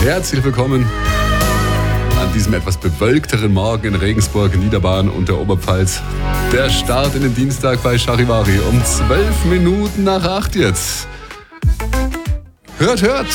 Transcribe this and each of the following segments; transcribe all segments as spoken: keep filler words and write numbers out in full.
Herzlich willkommen an diesem etwas bewölkteren Morgen in Regensburg, Niederbayern und der Oberpfalz. Der Start in den Dienstag bei Charivari um zwölf Minuten nach acht jetzt. Hört, hört!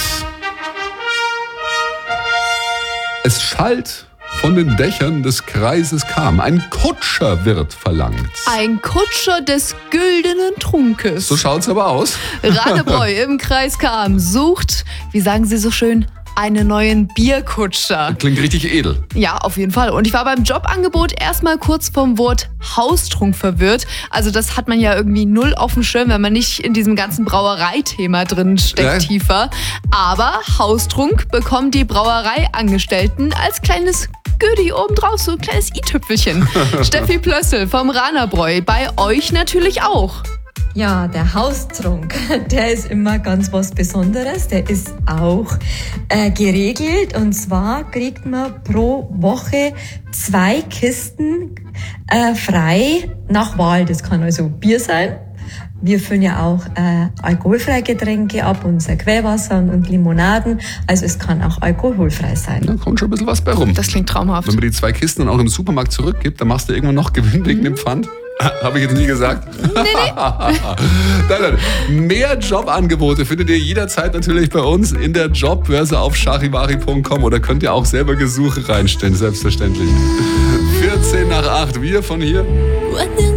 Es schallt von den Dächern des Kreises Cham. Ein Kutscher wird verlangt. Ein Kutscher des güldenen Trunkes. So schaut's aber aus. Radebräu im Kreis Cham sucht, wie sagen Sie so schön, einen neuen Bierkutscher. Klingt richtig edel. Ja, auf jeden Fall. Und ich war beim Jobangebot erstmal kurz vom Wort Haustrunk verwirrt. Also das hat man ja irgendwie null auf dem Schirm, wenn man nicht in diesem ganzen Brauereithema drin steckt, ja. tiefer. Aber Haustrunk bekommen die Brauereiangestellten als kleines Gödi obendrauf, so ein kleines i-Tüpfelchen. Steffi Plössl vom Radebräu, bei euch natürlich auch. Ja, der Haustrunk, der ist immer ganz was Besonderes. Der ist auch äh, geregelt, und zwar kriegt man pro Woche zwei Kisten äh, frei nach Wahl. Das kann also Bier sein. Wir füllen ja auch äh, alkoholfreie Getränke ab, unser Quellwasser und, und Limonaden. Also es kann auch alkoholfrei sein. Da kommt schon ein bisschen was bei rum. Das klingt traumhaft. Wenn man die zwei Kisten dann auch im Supermarkt zurückgibt, dann machst du irgendwann noch Gewinn wegen mhm. dem Pfand. Habe ich jetzt nie gesagt. Nee, nee. nein, nein. Mehr Jobangebote findet ihr jederzeit natürlich bei uns in der Jobbörse auf charivari punkt com oder könnt ihr auch selber Gesuche reinstellen, selbstverständlich. vierzehn nach acht, wir von hier.